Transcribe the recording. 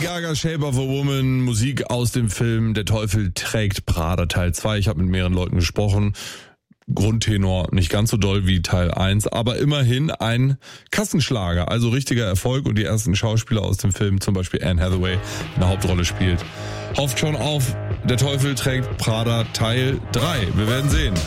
Gaga, Shape of a Woman, Musik aus dem Film Der Teufel trägt Prada Teil 2. Ich habe mit mehreren Leuten gesprochen. Grundtenor nicht ganz so doll wie Teil 1, aber immerhin ein Kassenschlager, also richtiger Erfolg und die ersten Schauspieler aus dem Film, zum Beispiel Anne Hathaway, die eine Hauptrolle spielt. Hofft schon auf Der Teufel trägt Prada Teil 3. Wir werden sehen.